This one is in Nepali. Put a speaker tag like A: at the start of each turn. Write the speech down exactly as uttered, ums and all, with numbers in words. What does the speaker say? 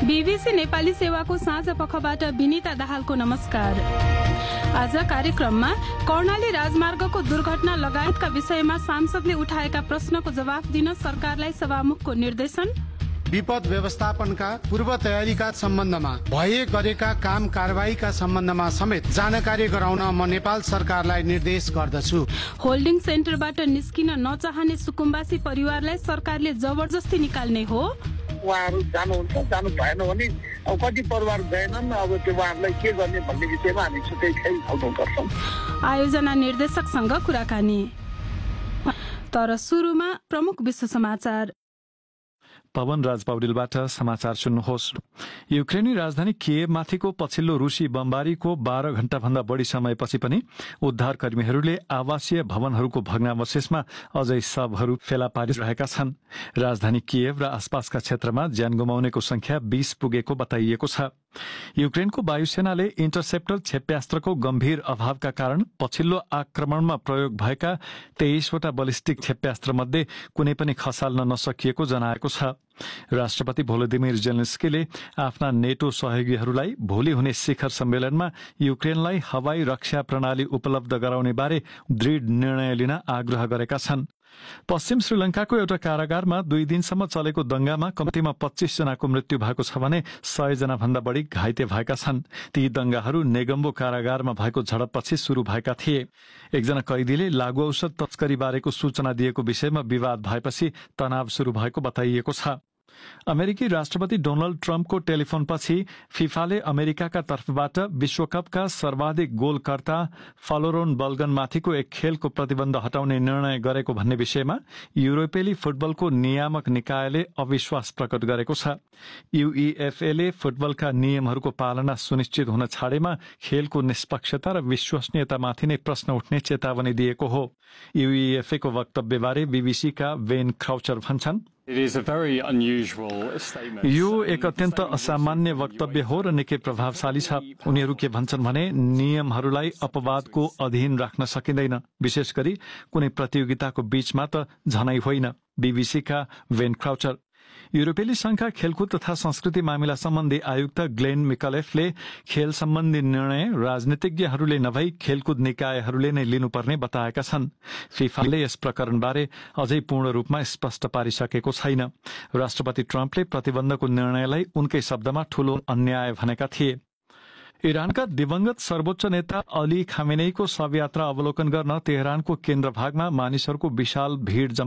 A: बीबीसी नेपाली सेवाको साँझ पखबाट विनिता दाहालको नमस्कार। आज कार्यक्रममा कर्णाली राजमार्गको दुर्घटना लगायतका विषयमा सांसदले उठाएका प्रश्नको जवाफ दिन सरकारलाई सभामुखको निर्देशन,
B: विपद व्यवस्थापनका पूर्व तयारीका सम्बन्धमा भए गरेका काम कारबाहीका सम्बन्धमा समेत जानकारी गराउन म नेपाल सरकारलाई निर्देश गर्दछु।
A: होल्डिङ सेन्टरबाट निस्किन नचाहने सुकुम्बासी परिवारलाई सरकारले जबरजस्ती निकाल्ने हो।
C: उहाँहरू जानुहुन्छ, जानु भएन भने अब कति परिवार गएनन्, अब त्यो उहाँहरूलाई के गर्ने भन्ने विषयमा हामी छुट्टै छलफल गर्छौँ।
A: आयोजना निर्देशकसँग कुराकानी। तर सुरुमा प्रमुख विश्व समाचार।
D: पवन राज पौडेलबाट समाचार सुन्नुहोस्। युक्रेनी राजधानी किएभमाथिको पछिल्लो रुसी बमबारीको बाह्र घण्टाभन्दा बढ़ी समयपछि पनि उद्धारकर्मीहरूले आवासीय भवनहरूको भग्नावशेषमा अझै शवहरू फेला पारिरहेका छन्। राजधानी किएभ र आसपासका क्षेत्रमा ज्यान गुमाउनेको संख्या बीस पुगेको बताइएको छ। युक्रेनको वायुसेनाले इन्टरसेप्टर क्षेप्यास्त्रको गम्भीर अभावका कारण पछिल्लो आक्रमणमा प्रयोग भएका तेइसवटा बलिस्टिक क्षेप्यास्त्र मध्ये कुनै पनि खसाल्न नसकिएको जनाएको छ। राष्ट्रपति भोलोदिमिर जेलेन्स्कीले आफ्ना नेटो सहयोगीहरूलाई भोलि हुने शिखर सम्मेलनमा युक्रेनलाई हवाई रक्षा प्रणाली उपलब्ध गराउने बारे दृढ निर्णय लिन आग्रह गरेका छन्। पश्चिम श्रीलंकाको एउटा कारागारमा दुई दिनसम्म चलेको दंगामा कम्तीमा पच्चीस जनाको मृत्यु भएको छ भने सय जना भन्दा बढ़ी घाइते भएका छन्। ती दंगाहरू नेगम्बो कारागारमा भएको झडपपछि शुरू भएका थिए। एकजना कैदीले लागू औषध तस्करी बारेको सूचना दिएको विषयमा विवाद भएपछि तनाव शुरू भएको बताइएको छ। अमेरिकी राष्ट्रपति डोनाल्ड ट्रम्पको टेलिफोनपछि फिफाले अमेरिकाका तर्फबाट विश्वकपका सर्वाधिक गोलकर्ता फलोरोन बल्गनमाथिको एक खेलको प्रतिबन्ध हटाउने निर्णय गरेको भन्ने विषयमा युरोपेली फुटबलको नियामक निकायले अविश्वास प्रकट गरेको छ। यूईएफएले फुटबलका नियमहरूको पालना सुनिश्चित हुन छाडेमा खेलको निष्पक्षता र विश्वसनीयतामाथि नै प्रश्न उठ्ने चेतावनी दिएको हो। यूईएफएको वक्तव्यबारे बीबीसीका वेन क्राउचर भन्छन्, यो एक अत्यन्त असामान्य वक्तव्य हो र निकै प्रभावशाली छ। उनीहरू के भन्छन् भने नियमहरूलाई अपवादको अधीन राख्न सकिँदैन, विशेष गरी कुनै प्रतियोगिताको बीचमा त झनै होइन। बीबीसीका वेन क्राउचर। युरोपेली संघका खेलकुद तथा संस्कृति मामिला सम्बन्धी आयुक्त ग्लेन मिकलेफले खेल सम्बन्धी निर्णय राजनीतिज्ञहरूले नभई खेलकुद निकायहरूले नै लिनुपर्ने बताएका छन्। फिफाले यस प्रकरणबारे अझै पूर्ण रूपमा स्पष्ट पारिसकेको छैन। राष्ट्रपति ट्रम्पले प्रतिबन्धको निर्णयलाई उनकै शब्दमा ठूलो अन्याय भनेका थिए। इरानका दिवंगत सर्वोच्च नेता अली खामेनेईको शवयात्रा अवलोकन गर्न तेहरानको केन्द्र भागमा मानिसहरूको विशाल भीड़